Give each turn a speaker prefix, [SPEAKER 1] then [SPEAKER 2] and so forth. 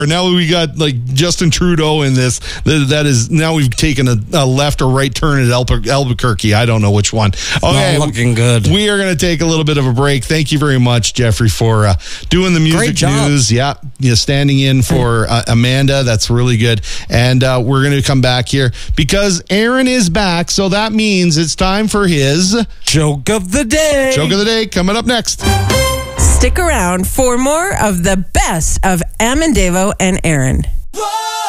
[SPEAKER 1] Now we got like Justin Trudeau in this. That is, now we've taken a left or right turn at Albuquerque. I don't know which one. Okay,
[SPEAKER 2] not looking good.
[SPEAKER 1] We are going to take a little bit of a break. Thank you very much, Jeffrey, for doing the music news. Yeah, standing in for Amanda. That's really good. And we're going to come back here because Aaron is back. So that means it's time for his
[SPEAKER 2] Joke of the Day.
[SPEAKER 1] Joke of the Day coming up next.
[SPEAKER 3] Stick around for more of the best of Amendevo and Aaron.
[SPEAKER 4] Whoa!